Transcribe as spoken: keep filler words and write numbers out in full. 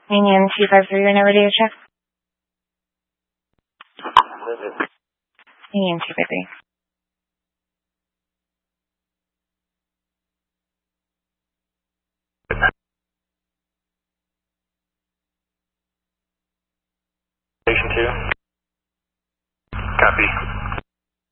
Union two five three, you're never due to check. Union two five three. Station two. Copy.